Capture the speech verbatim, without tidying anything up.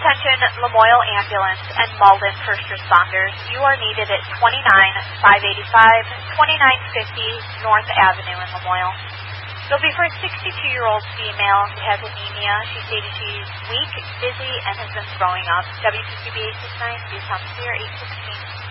Attention Lamoille Ambulance and Malden First Responders. You are needed at twenty-nine five eighty-five twenty-nine fifty North Avenue in Lamoille. It'll be for a sixty-two-year-old female who has anemia. She stated she's weak, dizzy, and has been throwing up. W P C B eight six nine, Butte Clear eight sixteen.